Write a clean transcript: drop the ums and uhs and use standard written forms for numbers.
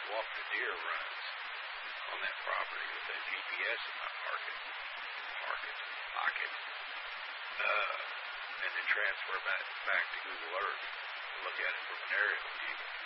walk the deer runs on that property with that GPS in my pocket, and then transfer back to Google Earth and look at it from an aerial view.